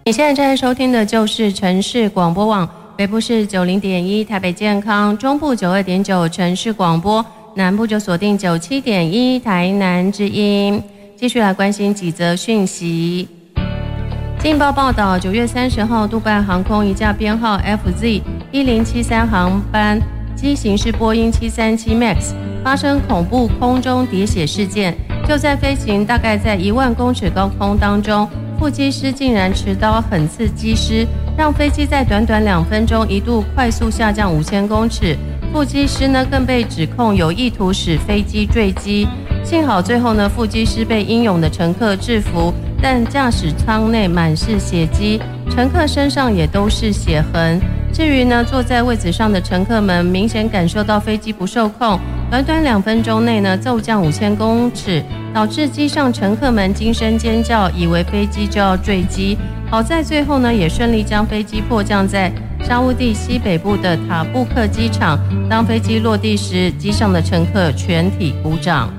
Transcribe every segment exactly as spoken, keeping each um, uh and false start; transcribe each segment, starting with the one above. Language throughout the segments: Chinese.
你现在正在收听的就是城市广播网，北部是九零点一台北健康，中部九二点九城市广播，南部就锁定九七点一台南之音。继续来关心几则讯息。劲报报道，九月三十号，杜拜航空一架编号 F Z 一零七三航班，机型是波音七三七 MAX， 发生恐怖空中喋血事件。就在飞行大概在一万公尺高空当中，副机师竟然持刀狠刺机师，让飞机在短短两分钟一度快速下降五千公尺。副机师呢更被指控有意图使飞机坠机。幸好最后呢，副机师被英勇的乘客制服，但驾驶舱内满是血迹，乘客身上也都是血痕。至于呢，坐在位子上的乘客们明显感受到飞机不受控，短短两分钟内呢骤降五千公尺，导致机上乘客们惊声尖叫，以为飞机就要坠机。好在最后呢，也顺利将飞机迫降在沙烏地西北部的塔布克机场。当飞机落地时，机上的乘客全体鼓掌。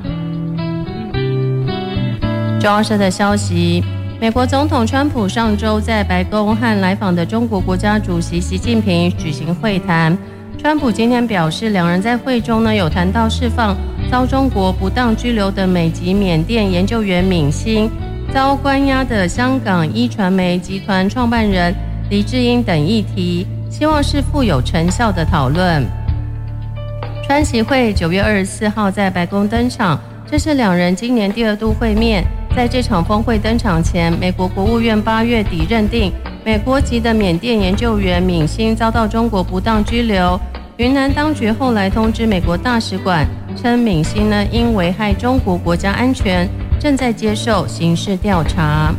中央社的消息，美国总统川普上周在白宫和来访的中国国家主席习近平举行会谈。川普今天表示，两人在会中呢有谈到释放遭中国不当拘留的美籍缅甸研究员闵欣、遭关押的香港一传媒集团创办人黎智英等议题，希望是富有成效的讨论。川习会九月二十四号在白宫登场，这是两人今年第二度会面。在这场峰会登场前，美国国务院八月底认定美国籍的缅甸研究员闵欣遭到中国不当拘留。云南当局后来通知美国大使馆，称闵欣呢因危害中国国家安全，正在接受刑事调查。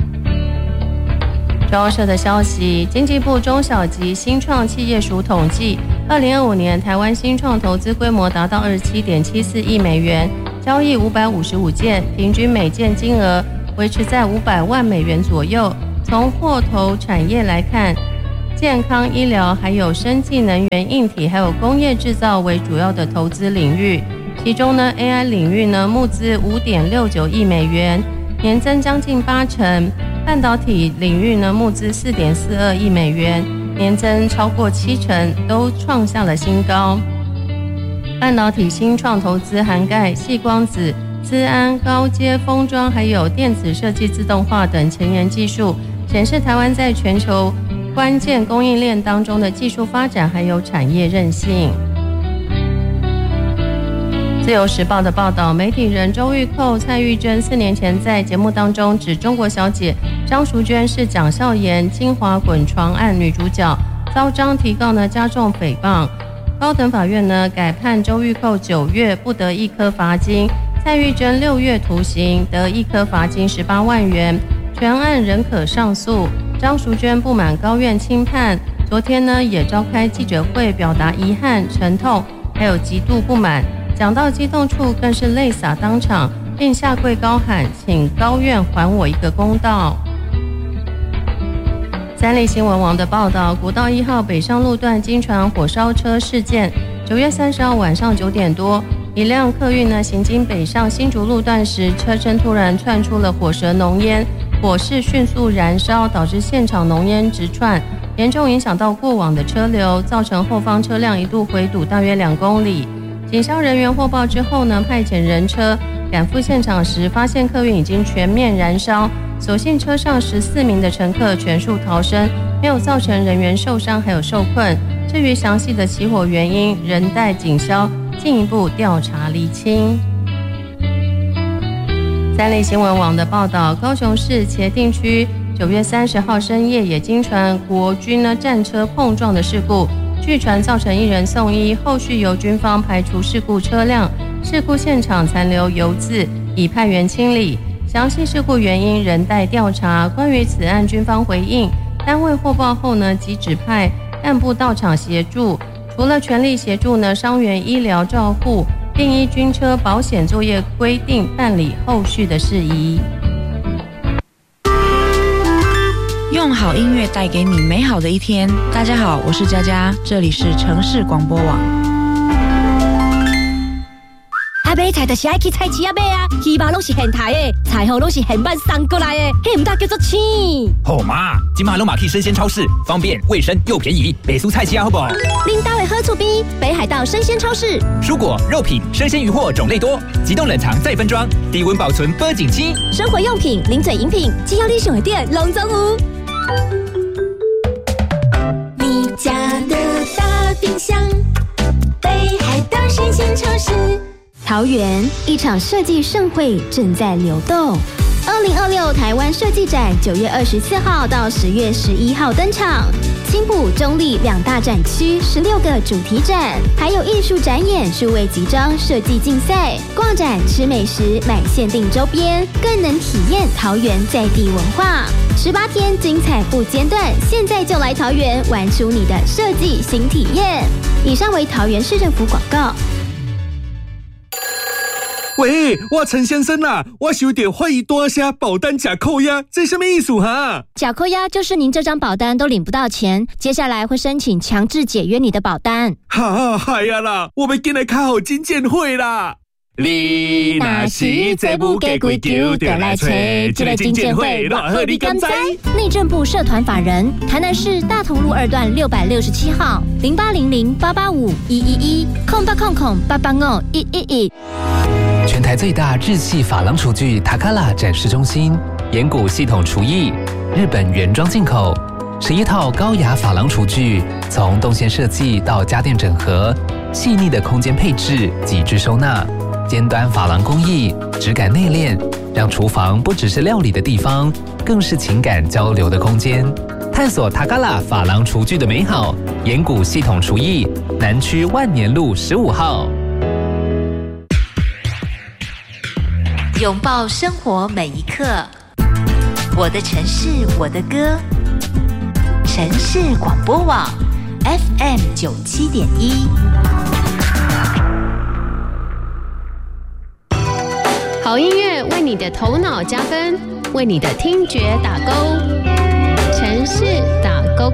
中央社的消息，经济部中小及新创企业署统计，二零二五年台湾新创投资规模达到二十七点七四亿美元，交易五百五十五件，平均每件金额维持在五百万美元左右。从货头产业来看，健康医疗、还有生技能源、硬体，还有工业制造为主要的投资领域。其中呢 ，A I 领域呢募资五点六九亿美元，年增将近八成；半导体领域呢募资四点四二亿美元，年增超过七成，都创下了新高。半导体新创投资涵盖矽光子、资安、高阶封装，还有电子设计自动化等前沿技术，显示台湾在全球关键供应链当中的技术发展还有产业韧性。自由时报的报道，媒体人周玉蔻、蔡玉珍四年前在节目当中指中国小姐张淑娟是蒋孝严清华滚床案女主角，遭张提告呢加重诽谤。高等法院呢改判周玉蔻九月不得一颗罚金，蔡玉珍六月徒刑，得一颗罚金十八万元，全案仍可上诉。张淑娟不满高院轻判，昨天呢也召开记者会，表达遗憾、沉痛，还有极度不满。讲到激动处，更是泪洒当场，并下跪高喊：“请高院还我一个公道。”三立新闻网的报道，国道一号北上路段经传火烧车事件，九月三十号晚上九点多，一辆客运呢行经北上新竹路段时，车身突然窜出了火舌浓烟，火势迅速燃烧，导致现场浓烟直窜，严重影响到过往的车流，造成后方车辆一度回堵大约两公里。警消人员获报之后呢，派遣人车赶赴现场时，发现客运已经全面燃烧，所幸车上十四名的乘客全数逃生，没有造成人员受伤还有受困。至于详细的起火原因，仍待警消进一步调查厘清。三立新闻网的报道，高雄市茄萣区九月三十号深夜也经传国军呢战车碰撞的事故，据传造成一人送医，后续由军方排除事故车辆，事故现场残留油渍，已派员清理。详细事故原因仍待调查。关于此案，军方回应，单位获报后呢，即指派干部到场协助，除了全力协助呢伤员医疗照护，并依军车保险作业规定办理后续的事宜。 用好音乐带给你美好的一天。大家好，我是佳佳，这里是城市广播网。 台买菜就是爱去菜市仔买啊，鱼肉拢是现杀的，菜货拢是现办送过来的，迄唔大叫做青。 好妈，今嘛拢嘛去生鲜超市，方便、卫生又便宜，北蔬菜市仔好不好？ 恁家的好厝边，北海道生鲜超市， 蔬果、肉品、生鲜鱼货种类多，急冻冷藏再分装，低温保存保景期。 生活用品、零嘴饮品，只要你想的店，拢总有。 你家的大冰箱，北海道生鲜超市。 桃园一场设计盛会正在流动。二零二六台湾设计展九月二十四号到十月十一号登场，青埔、中立两大展区十六个主题展，还有艺术展演、数位集章、设计竞赛。逛展吃美食，买限定周边，更能体验桃园在地文化。十八天精彩不间断，现在就来桃园玩出你的设计新体验。以上为桃园市政府广告。 喂，我陈先生啦，我有点怀疑大虾保单假扣押，这什么意思哈？ 假扣押就是您这张保单都领不到钱，接下来会申请强制解约你的保单。 哈，嗨呀啦，我们进来开好金鉴会啦。你若是这不给规矩，就来找这个金鉴会，偌好你敢知？ 内政部社团法人，台南市大同路二段六百六十七号，零八零零八八五一一一，空八空空八八五一一一。 全台最大日系珐琅厨具塔卡拉展示中心，岩谷系统厨艺，日本原装进口，十一套高雅珐琅厨具，从动线设计到家电整合，细腻的空间配置，极致收纳，尖端珐琅工艺，质感内敛，让厨房不只是料理的地方，更是情感交流的空间。探索塔卡拉珐琅厨具的美好，岩谷系统厨艺，南区万年路十五号。 拥抱生活每一刻，我的城市我的歌，城市广播网 F M 九七点一。 好音乐为你的头脑加分，为你的听觉打勾。城市打